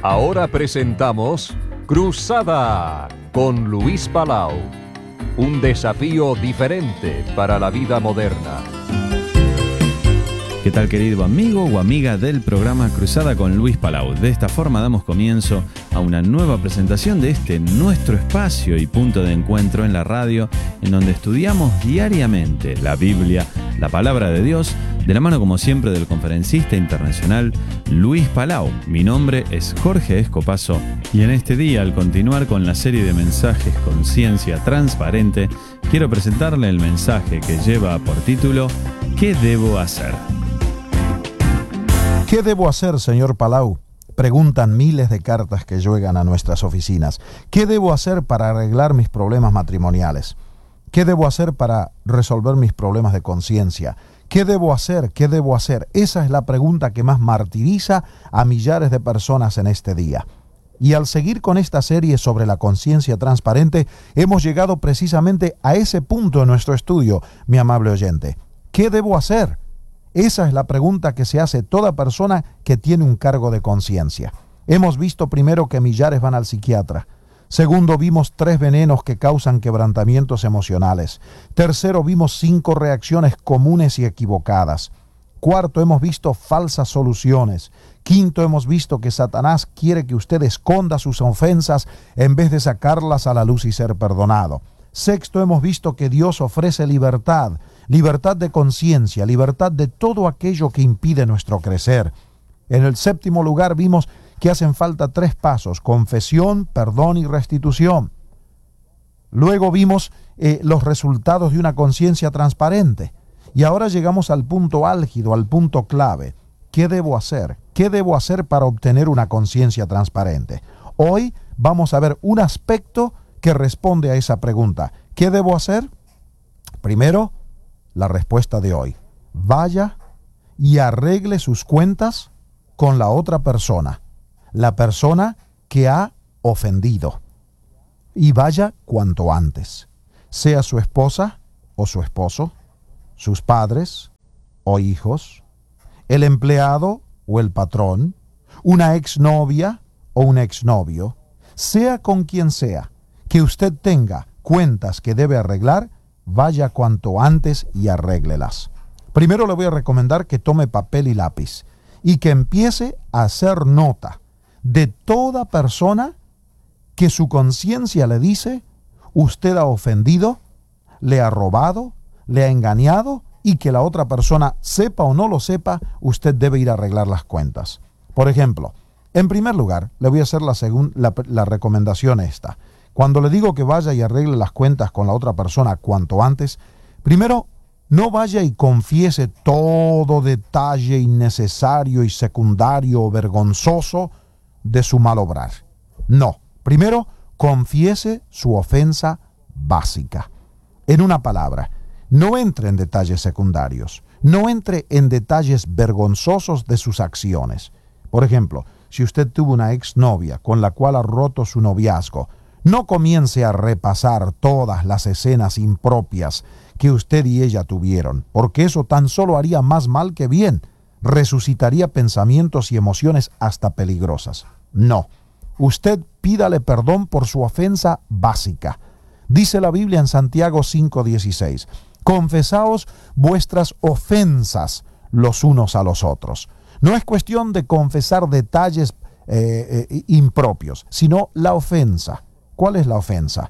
Ahora presentamos Cruzada con Luis Palau. Un desafío diferente para la vida moderna. ¿Qué tal, querido amigo o amiga del programa Cruzada con Luis Palau? De esta forma damos comienzo a una nueva presentación de este nuestro espacio y punto de encuentro en la radio, en donde estudiamos diariamente la Biblia, la palabra de Dios, de la mano como siempre del conferencista internacional Luis Palau. Mi nombre es Jorge Escopazo y en este día, al continuar con la serie de mensajes Conciencia Transparente, quiero presentarle el mensaje que lleva por título ¿Qué debo hacer? ¿Qué debo hacer, señor Palau? Preguntan miles de cartas que llegan a nuestras oficinas. ¿Qué debo hacer para arreglar mis problemas matrimoniales? ¿Qué debo hacer para resolver mis problemas de conciencia? ¿Qué debo hacer? ¿Qué debo hacer? Esa es la pregunta que más martiriza a millares de personas en este día. Y al seguir con esta serie sobre la conciencia transparente, hemos llegado precisamente a ese punto en nuestro estudio, mi amable oyente. ¿Qué debo hacer? Esa es la pregunta que se hace toda persona que tiene un cargo de conciencia. Hemos visto primero que millares van al psiquiatra. Segundo, vimos 3 venenos que causan quebrantamientos emocionales. Tercero, vimos 5 reacciones comunes y equivocadas. Cuarto, hemos visto falsas soluciones. Quinto, hemos visto que Satanás quiere que usted esconda sus ofensas en vez de sacarlas a la luz y ser perdonado. Sexto, hemos visto que Dios ofrece libertad de conciencia, libertad de todo aquello que impide nuestro crecer. En el séptimo lugar vimos que hacen falta 3 pasos: confesión, perdón y restitución. Luego vimos los resultados de una conciencia transparente. Y ahora llegamos al punto álgido, al punto clave. ¿Qué debo hacer? ¿Qué debo hacer para obtener una conciencia transparente? Hoy vamos a ver un aspecto que responde a esa pregunta. ¿Qué debo hacer? Primero, la respuesta de hoy. Vaya y arregle sus cuentas con la otra persona, la persona que ha ofendido. Y vaya cuanto antes, sea su esposa o su esposo, sus padres o hijos, el empleado o el patrón, una exnovia o un exnovio, sea con quien sea, que usted tenga cuentas que debe arreglar, vaya cuanto antes y arréglelas. Primero le voy a recomendar que tome papel y lápiz y que empiece a hacer nota de toda persona que su conciencia le dice usted ha ofendido, le ha robado, le ha engañado y que la otra persona, sepa o no lo sepa, usted debe ir a arreglar las cuentas. Por ejemplo, en primer lugar, le voy a hacer la recomendación esta. Cuando le digo que vaya y arregle las cuentas con la otra persona cuanto antes, primero, no vaya y confiese todo detalle innecesario y secundario o vergonzoso de su mal obrar. No, primero, confiese su ofensa básica. En una palabra, no entre en detalles secundarios, no entre en detalles vergonzosos de sus acciones. Por ejemplo, si usted tuvo una exnovia con la cual ha roto su noviazgo, no comience a repasar todas las escenas impropias que usted y ella tuvieron, porque eso tan solo haría más mal que bien, resucitaría pensamientos y emociones hasta peligrosas. No, usted pídale perdón por su ofensa básica. Dice la Biblia en Santiago 5:16, confesaos vuestras ofensas los unos a los otros. No es cuestión de confesar detalles impropios, sino la ofensa. ¿Cuál es la ofensa?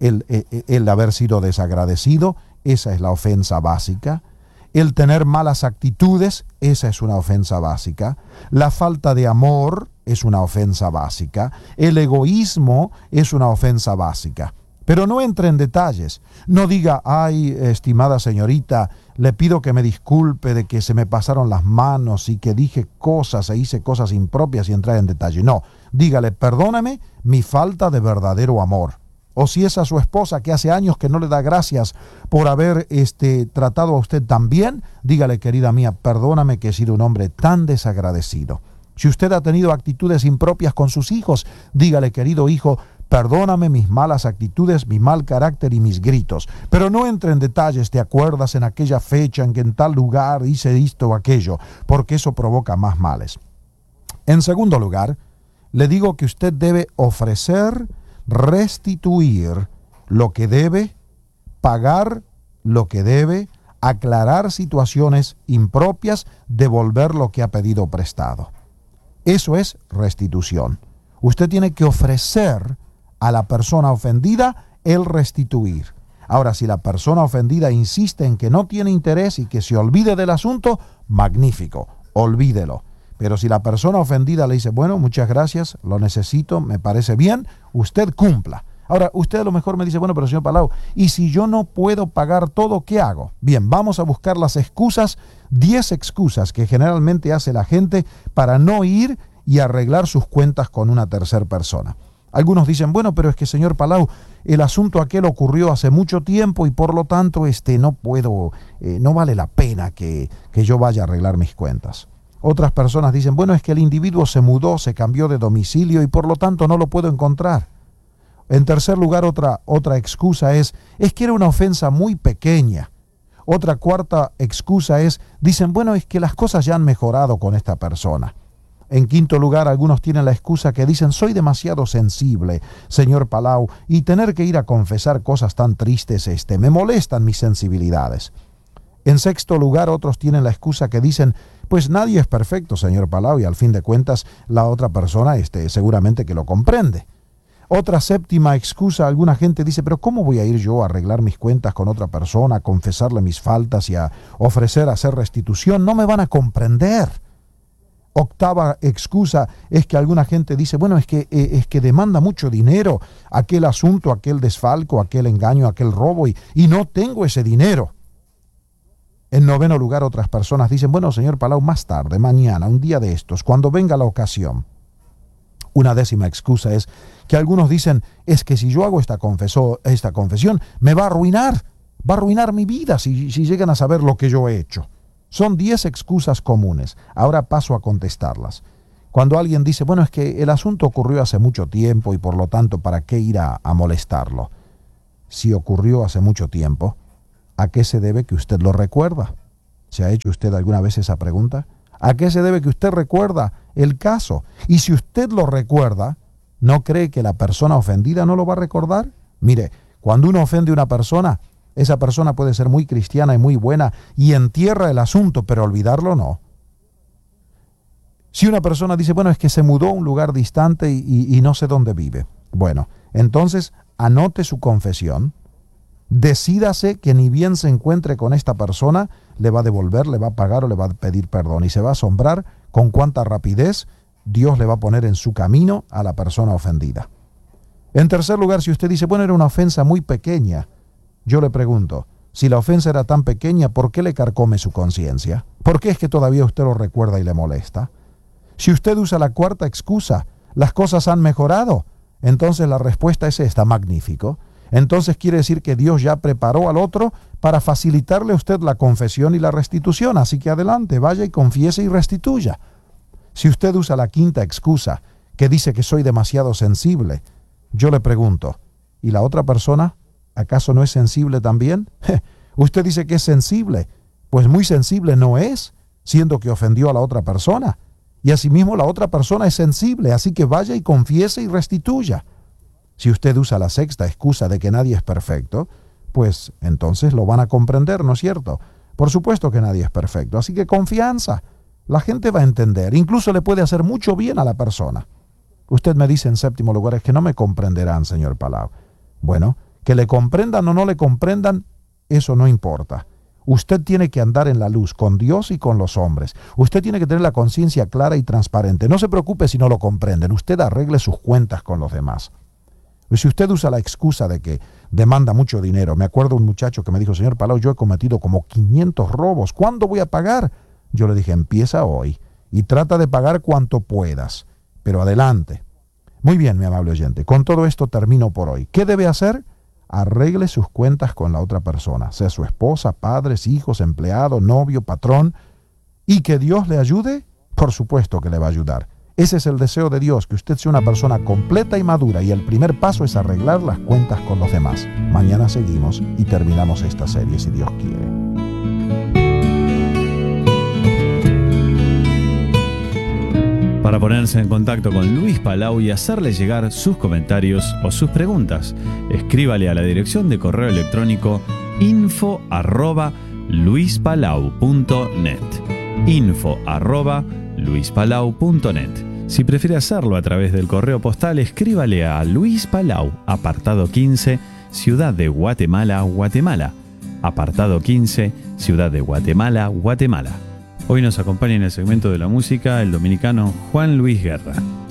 El haber sido desagradecido, esa es la ofensa básica. El tener malas actitudes, esa es una ofensa básica. La falta de amor es una ofensa básica. El egoísmo es una ofensa básica. Pero no entre en detalles. No diga, ay, estimada señorita, le pido que me disculpe de que se me pasaron las manos y que dije cosas e hice cosas impropias y entrar en detalle. No, dígale, perdóname mi falta de verdadero amor. O si es a su esposa que hace años que no le da gracias por haber tratado a usted tan bien, dígale, querida mía, perdóname que he sido un hombre tan desagradecido. Si usted ha tenido actitudes impropias con sus hijos, dígale, querido hijo, perdóname mis malas actitudes, mi mal carácter y mis gritos. Pero no entre en detalles, ¿te acuerdas en aquella fecha en que en tal lugar hice esto o aquello? Porque eso provoca más males. En segundo lugar, Le digo que usted debe ofrecer, restituir lo que debe, pagar lo que debe, aclarar situaciones impropias, devolver lo que ha pedido prestado. Eso es restitución. Usted tiene que ofrecer a la persona ofendida el restituir. Ahora, si la persona ofendida insiste en que no tiene interés y que se olvide del asunto, magnífico, olvídelo. Pero si la persona ofendida le dice, bueno, muchas gracias, lo necesito, me parece bien, usted cumpla. Ahora, usted a lo mejor me dice, bueno, pero señor Palau, ¿y si yo no puedo pagar todo, qué hago? Bien, vamos a buscar las excusas, 10 excusas que generalmente hace la gente para no ir y arreglar sus cuentas con una tercera persona. Algunos dicen, bueno, pero es que señor Palau, el asunto aquel ocurrió hace mucho tiempo y por lo tanto no puedo, no vale la pena que yo vaya a arreglar mis cuentas. Otras personas dicen, bueno, es que el individuo se mudó, se cambió de domicilio y por lo tanto no lo puedo encontrar. En tercer lugar, otra excusa es que era una ofensa muy pequeña. Otra cuarta excusa dicen, bueno, es que las cosas ya han mejorado con esta persona. En quinto lugar, algunos tienen la excusa que dicen, soy demasiado sensible, señor Palau, y tener que ir a confesar cosas tan tristes, me molestan mis sensibilidades. En sexto lugar, otros tienen la excusa que dicen, pues nadie es perfecto, señor Palau, y al fin de cuentas la otra persona seguramente que lo comprende. Otra séptima excusa, alguna gente dice, pero ¿cómo voy a ir yo a arreglar mis cuentas con otra persona, a confesarle mis faltas y a ofrecer hacer restitución? No me van a comprender. Octava excusa es que alguna gente dice, bueno, es que demanda mucho dinero aquel asunto, aquel desfalco, aquel engaño, aquel robo y no tengo ese dinero. En noveno lugar, otras personas dicen, bueno, señor Palau, más tarde, mañana, un día de estos, cuando venga la ocasión. Una décima excusa es que algunos dicen, es que si yo hago esta confesión, me va a arruinar mi vida si llegan a saber lo que yo he hecho. Son 10 excusas comunes. Ahora paso a contestarlas. Cuando alguien dice, bueno, es que el asunto ocurrió hace mucho tiempo y por lo tanto, ¿para qué ir a molestarlo? Si ocurrió hace mucho tiempo, ¿a qué se debe que usted lo recuerda? ¿Se ha hecho usted alguna vez esa pregunta? ¿A qué se debe que usted recuerda el caso? Y si usted lo recuerda, ¿no cree que la persona ofendida no lo va a recordar? Mire, cuando uno ofende a una persona, esa persona puede ser muy cristiana y muy buena y entierra el asunto, pero olvidarlo no. Si una persona dice, bueno, es que se mudó a un lugar distante y no sé dónde vive. Bueno, entonces anote su confesión, decídase que ni bien se encuentre con esta persona, le va a devolver, le va a pagar o le va a pedir perdón. Y se va a asombrar con cuánta rapidez Dios le va a poner en su camino a la persona ofendida. En tercer lugar, si usted dice, bueno, era una ofensa muy pequeña, yo le pregunto, si la ofensa era tan pequeña, ¿por qué le carcome su conciencia? ¿Por qué es que todavía usted lo recuerda y le molesta? Si usted usa la cuarta excusa, ¿las cosas han mejorado? Entonces la respuesta es esta, magnífico. Entonces quiere decir que Dios ya preparó al otro para facilitarle a usted la confesión y la restitución. Así que adelante, vaya y confiese y restituya. Si usted usa la quinta excusa, que dice que soy demasiado sensible, yo le pregunto, ¿y la otra persona acaso no es sensible también? Usted dice que es sensible, pues muy sensible no es, siendo que ofendió a la otra persona. Y asimismo la otra persona es sensible, así que vaya y confiese y restituya. Si usted usa la sexta excusa de que nadie es perfecto, pues entonces lo van a comprender, ¿no es cierto? Por supuesto que nadie es perfecto, así que confianza. La gente va a entender, incluso le puede hacer mucho bien a la persona. Usted me dice en séptimo lugar, es que no me comprenderán, señor Palau. Bueno, que le comprendan o no le comprendan, eso no importa. Usted tiene que andar en la luz con Dios y con los hombres. Usted tiene que tener la conciencia clara y transparente. No se preocupe si no lo comprenden. Usted arregle sus cuentas con los demás. Y si usted usa la excusa de que demanda mucho dinero, me acuerdo un muchacho que me dijo, señor Palau, yo he cometido como 500 robos. ¿Cuándo voy a pagar? Yo le dije, empieza hoy y trata de pagar cuanto puedas. Pero adelante. Muy bien, mi amable oyente. Con todo esto termino por hoy. ¿Qué debe hacer? Arregle sus cuentas con la otra persona, sea su esposa, padres, hijos, empleado, novio, patrón, y que Dios le ayude, por supuesto que le va a ayudar. Ese es el deseo de Dios, que usted sea una persona completa y madura, y el primer paso es arreglar las cuentas con los demás. Mañana seguimos y terminamos esta serie, si Dios quiere. Para ponerse en contacto con Luis Palau y hacerle llegar sus comentarios o sus preguntas, escríbale a la dirección de correo electrónico info@luispalau.net. info@luispalau.net. Si prefiere hacerlo a través del correo postal, escríbale a Luis Palau, apartado 15, Ciudad de Guatemala, Guatemala. Apartado 15, Ciudad de Guatemala, Guatemala. Hoy nos acompaña en el segmento de la música el dominicano Juan Luis Guerra.